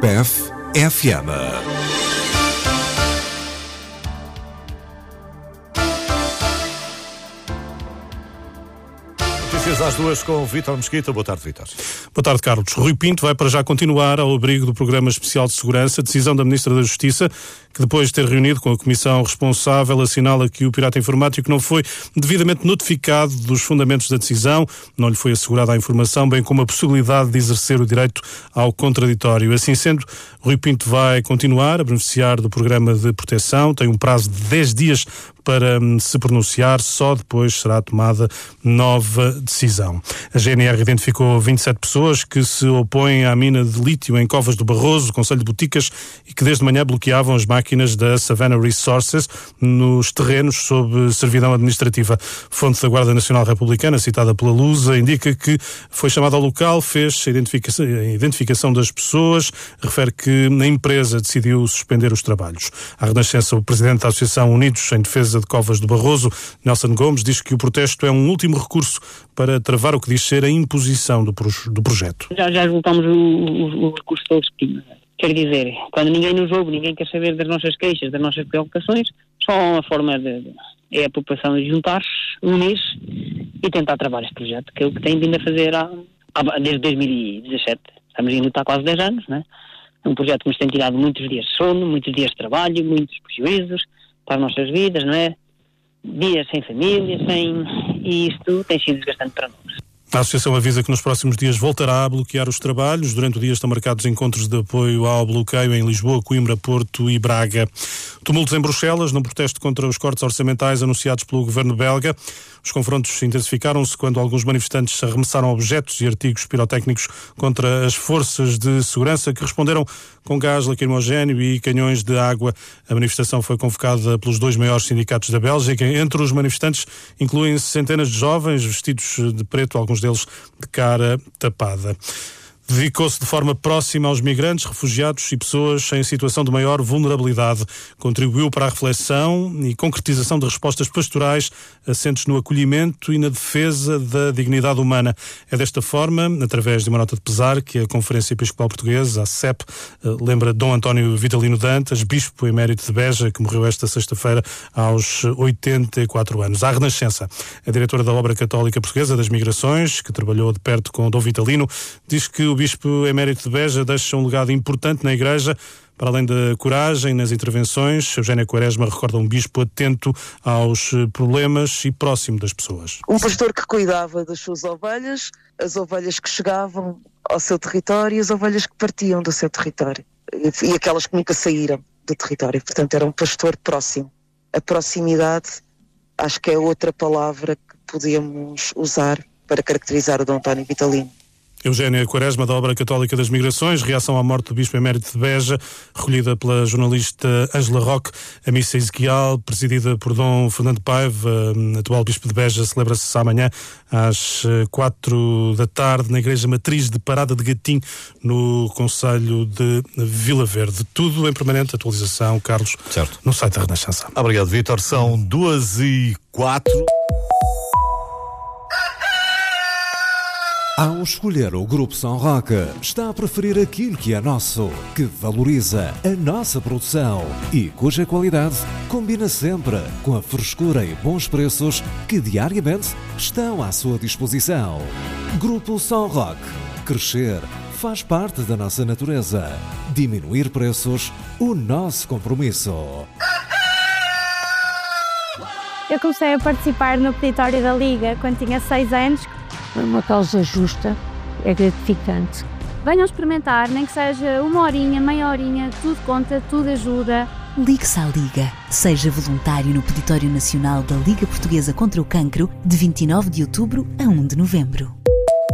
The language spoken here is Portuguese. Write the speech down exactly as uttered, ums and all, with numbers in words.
R F F M. Notícias às duas com o Vítor Mesquita. Boa tarde, Vítor. Boa tarde, Carlos. Rui Pinto vai para já continuar ao abrigo do Programa Especial de Segurança, decisão da Ministra da Justiça, que depois de ter reunido com a Comissão responsável, assinala que o pirata informático não foi devidamente notificado dos fundamentos da decisão, não lhe foi assegurada a informação, bem como a possibilidade de exercer o direito ao contraditório. Assim sendo, Rui Pinto vai continuar a beneficiar do Programa de Proteção, tem um prazo de dez dias para se pronunciar, só depois será tomada nova decisão. A G N R identificou vinte e sete pessoas que se opõem à mina de lítio em Covas do Barroso, Concelho de Boticas, e que desde manhã bloqueavam as máquinas da Savannah Resources nos terrenos sob servidão administrativa. Fonte da Guarda Nacional Republicana, citada pela Lusa, indica que foi chamado ao local, fez a identificação, a identificação das pessoas, refere que a empresa decidiu suspender os trabalhos. À Renascença, o presidente da Associação Unidos em Defesa de Covas do Barroso, Nelson Gomes, diz que o protesto é um último recurso para travar o que diz ser a imposição do, pro- do projeto. Já, já esgotamos o, o, o recurso todos que tínhamos. Quer dizer, quando ninguém nos ouve, ninguém quer saber das nossas queixas, das nossas preocupações, só uma forma de, de é a população de juntar-se, unir-se e tentar travar este projeto, que é o que tem vindo a fazer há, há, desde dois mil e dezassete. Estamos indo há quase dez anos, não é? É um projeto que nos tem tirado muitos dias de sono, muitos dias de trabalho, muitos prejuízos para as nossas vidas, não é? Dias sem família, sem... e isto tem sido desgastante para nós. A Associação avisa que nos próximos dias voltará a bloquear os trabalhos. Durante o dia estão marcados encontros de apoio ao bloqueio em Lisboa, Coimbra, Porto e Braga. Tumultos em Bruxelas, num protesto contra os cortes orçamentais anunciados pelo governo belga. Os confrontos intensificaram-se quando alguns manifestantes arremessaram objetos e artigos pirotécnicos contra as forças de segurança, que responderam com gás lacrimogéneo e canhões de água. A manifestação foi convocada pelos dois maiores sindicatos da Bélgica. Entre os manifestantes incluem-se centenas de jovens vestidos de preto, alguns deles de cara tapada. Dedicou-se de forma próxima aos migrantes, refugiados e pessoas em situação de maior vulnerabilidade. Contribuiu para a reflexão e concretização de respostas pastorais assentes no acolhimento e na defesa da dignidade humana. É desta forma, através de uma nota de pesar, que a Conferência Episcopal Portuguesa, a C E P, lembra Dom António Vitalino Dantas, bispo emérito de Beja, que morreu esta sexta-feira aos oitenta e quatro anos. À Renascença, a diretora da Obra Católica Portuguesa das Migrações, que trabalhou de perto com Dom Vitalino, diz que o O bispo emérito de Beja deixa um legado importante na Igreja, para além da coragem nas intervenções. Eugénia Quaresma recorda um bispo atento aos problemas e próximo das pessoas. Um pastor que cuidava das suas ovelhas, as ovelhas que chegavam ao seu território e as ovelhas que partiam do seu território. E aquelas que nunca saíram do território. Portanto, era um pastor próximo. A proximidade, acho que é outra palavra que podíamos usar para caracterizar o Dom António Vitalino. Eugénia Quaresma, da Obra Católica das Migrações, reação à morte do bispo emérito de Beja, recolhida pela jornalista Ângela Roque. A missa ezequial, presidida por Dom Fernando Paiva, atual bispo de Beja, celebra-se amanhã às quatro da tarde na Igreja Matriz de Parada de Gatim, no concelho de Vila Verde. Tudo em permanente atualização, Carlos, certo, no site da Renascença. Obrigado, Vítor. São duas e quatro. Ao escolher o Grupo São Roque, está a preferir aquilo que é nosso, que valoriza a nossa produção e cuja qualidade combina sempre com a frescura e bons preços que diariamente estão à sua disposição. Grupo São Roque. Crescer faz parte da nossa natureza. Diminuir preços, o nosso compromisso. Eu comecei a participar no peditório da Liga quando tinha seis anos. É uma causa justa, é gratificante. Venham experimentar, nem que seja uma horinha, meia horinha, tudo conta, tudo ajuda. Ligue-se à Liga. Seja voluntário no Peditório Nacional da Liga Portuguesa contra o Cancro, de vinte e nove de outubro a um de novembro.